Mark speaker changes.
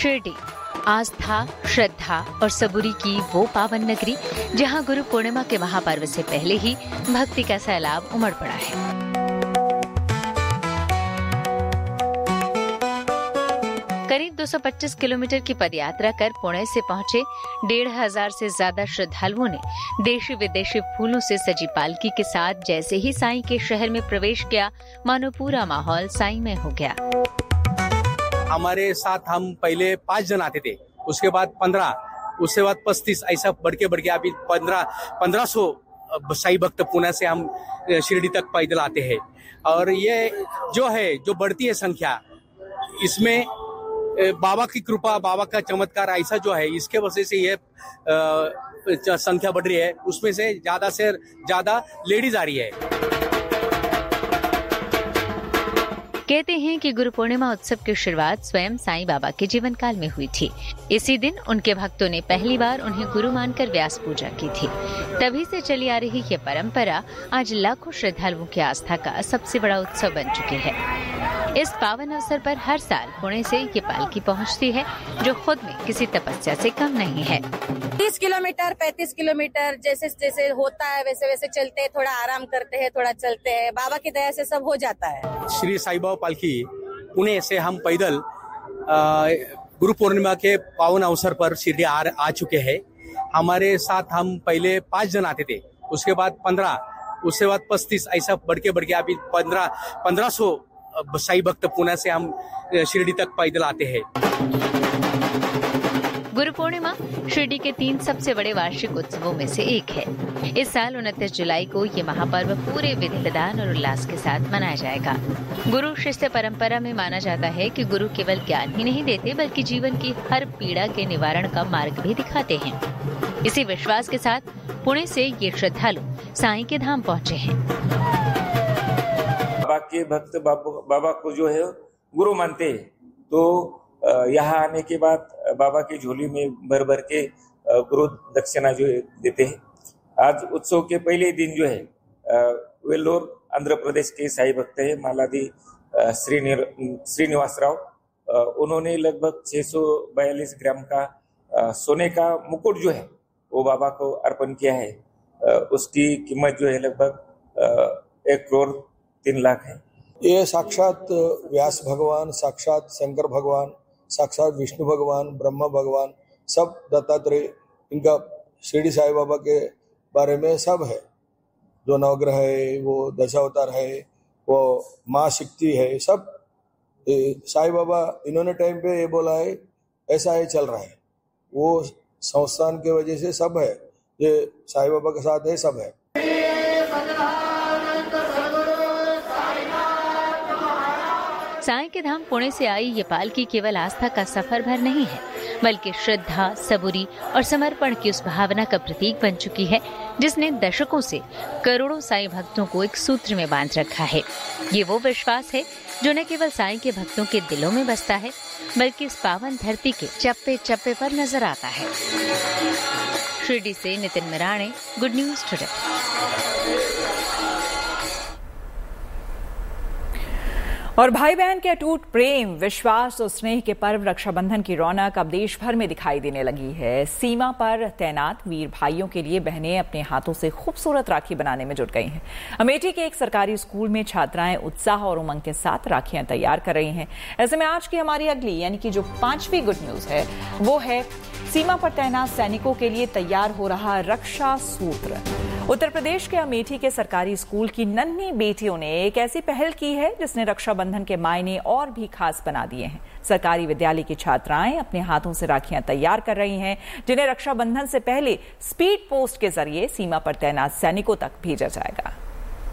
Speaker 1: शिरडी आस्था, श्रद्धा और सबूरी की वो पावन नगरी जहां गुरु पूर्णिमा के महापर्व से पहले ही भक्ति का सैलाब उमड़ पड़ा है। करीब 225 किलोमीटर की पदयात्रा कर पुणे से पहुंचे 1,500 से ज्यादा श्रद्धालुओं ने देशी विदेशी फूलों से सजी पालकी के साथ जैसे ही साईं के शहर में प्रवेश किया, मानो पूरा माहौल साईंमय हो गया।
Speaker 2: हमारे साथ हम पहले 5 जन आते थे, उसके बाद 15, उसके बाद 35, ऐसा बढ़ के अभी 1500 साई भक्त पुणे से हम शिरडी तक पैदल आते हैं। और ये जो बढ़ती है संख्या, इसमें बाबा की कृपा, बाबा का चमत्कार ऐसा जो है, इसके वजह से ये संख्या बढ़ रही है। उसमें से ज्यादा लेडीज आ रही है।
Speaker 1: कहते हैं कि गुरु पूर्णिमा उत्सव की शुरुआत स्वयं साईं बाबा के जीवन काल में हुई थी। इसी दिन उनके भक्तों ने पहली बार उन्हें गुरु मानकर व्यास पूजा की थी। तभी से चली आ रही ये परंपरा आज लाखों श्रद्धालुओं की आस्था का सबसे बड़ा उत्सव बन चुकी है। इस पावन अवसर पर हर साल पुणे से ये पालकी पहुंचती है, जो खुद में किसी तपस्या से कम नहीं है।
Speaker 3: 30 किलोमीटर 35 किलोमीटर जैसे होता है वैसे चलते हैं, थोड़ा आराम करते हैं, थोड़ा चलते हैं। बाबा की दया से सब हो जाता है।
Speaker 2: श्री साई बाबा पालकी पुणे से हम पैदल गुरु पूर्णिमा के पावन अवसर पर शिरडी आ चुके हैं। हमारे साथ हम पहले 5 जन आते थे, उसके बाद 15, उसके बाद 35, ऐसा बढ़ के अभी 1500 साई भक्त पुणे से हम शिरडी तक पैदल आते हैं।
Speaker 1: गुरु पूर्णिमा शिरडी के 3 सबसे बड़े वार्षिक उत्सवों में से एक है। इस साल 29 जुलाई को ये महापर्व पूरे विधि विधान और उल्लास के साथ मनाया जाएगा। गुरु शिष्य परंपरा में माना जाता है कि गुरु केवल ज्ञान ही नहीं देते, बल्कि जीवन की हर पीड़ा के निवारण का मार्ग भी दिखाते हैं। इसी विश्वास के साथ पुणे से ये श्रद्धालु साईं के धाम पहुँचे हैं।
Speaker 4: बाबा के भक्त बाबा को जो है गुरु मानते हैं, तो यहाँ आने के बाद बाबा की झोली में भर के गुरु दक्षिणा जो है देते हैं। आज उत्सव के पहले दिन जो है वेल्लोर आंध्र प्रदेश के साई भक्त है मालादी श्रीनिवास राव, उन्होंने लगभग 642 ग्राम का सोने का मुकुट जो है वो बाबा को अर्पण किया है। उसकी कीमत जो है लगभग 1 करोड़ 3 लाख है।
Speaker 5: ये साक्षात व्यास भगवान, साक्षात शंकर भगवान, साक्षात विष्णु भगवान, ब्रह्मा भगवान, सब दत्तात्रेय, इनका शिरडी साई बाबा के बारे में सब है। जो नवग्रह है, वो दशावतार है, वो माँ शक्ति है, सब साई बाबा इन्होंने टाइम पे ये बोला है, ऐसा ये चल रहा है। वो संस्थान के वजह से सब है, ये साई बाबा के साथ है, सब है।
Speaker 1: साईं के धाम पुणे से आई ये पालकी केवल आस्था का सफर भर नहीं है, बल्कि श्रद्धा, सबूरी और समर्पण की उस भावना का प्रतीक बन चुकी है, जिसने दशकों से करोड़ों साईं भक्तों को एक सूत्र में बांध रखा है। ये वो विश्वास है जो न केवल साईं के भक्तों के दिलों में बसता है, बल्कि इस पावन धरती के चप्पे चप्पे पर नजर आता है। शिरडी से नितिन मिराणे, गुड न्यूज टुडे।
Speaker 6: और भाई बहन के अटूट प्रेम, विश्वास और स्नेह के पर्व रक्षाबंधन की रौनक अब देश भर में दिखाई देने लगी है। सीमा पर तैनात वीर भाइयों के लिए बहनें अपने हाथों से खूबसूरत राखी बनाने में जुट गई हैं। अमेठी के एक सरकारी स्कूल में छात्राएं उत्साह और उमंग के साथ राखियां तैयार कर रही हैं। ऐसे में आज की हमारी अगली यानी कि जो 5वीं गुड न्यूज है वो है सीमा पर तैनात सैनिकों के लिए तैयार हो रहा रक्षा सूत्र। उत्तर प्रदेश के अमेठी के सरकारी स्कूल की नन्ही बेटियों ने एक ऐसी पहल की है जिसने रक्षाबंधन के मायने और भी खास बना दिए हैं। सरकारी विद्यालय की छात्राएं अपने हाथों से राखियां तैयार कर रही हैं, जिन्हें रक्षाबंधन से पहले स्पीड पोस्ट के जरिए सीमा पर तैनात सैनिकों तक भेजा जाएगा।